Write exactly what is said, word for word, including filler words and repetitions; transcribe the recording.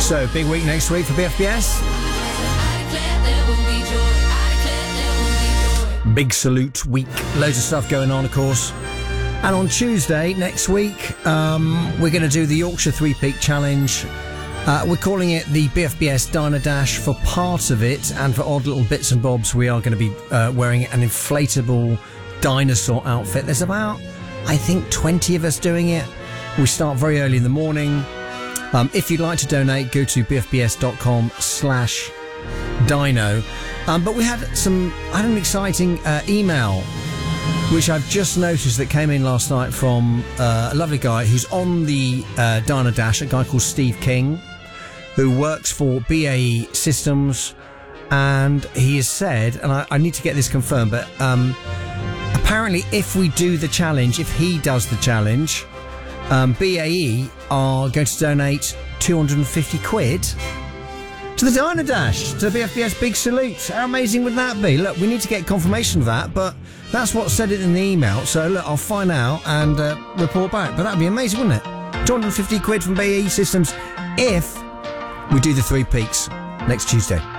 So, big week next week for B F B S. Big salute week. Loads of stuff going on, of course. And on Tuesday next week, um, we're going to do the Yorkshire Three Peak Challenge. Uh, we're calling it the B F B S Diner Dash for part of it, and for odd little bits and bobs, we are going to be uh, wearing an inflatable dinosaur outfit. There's about, I think, twenty of us doing it. We start very early in the morning. Um, if you'd like to donate, go to bfbs.com slash dino. Um, but we had some, I had an exciting uh, email, which I've just noticed that came in last night from uh, a lovely guy who's on the uh, Diner Dash, a guy called Steve King, who works for B A E Systems. And he has said, and I, I need to get this confirmed, but um, apparently if we do the challenge, if he does the challenge, um, B A E are going to donate two hundred fifty quid to the Diner Dash, to the B F B S Big Salute. How amazing would that be? Look, we need to get confirmation of that, but that's what said it in the email. So look, I'll find out and uh, report back. But that'd be amazing, wouldn't it? two hundred fifty quid from B A E Systems if we do the Three Peaks next Tuesday.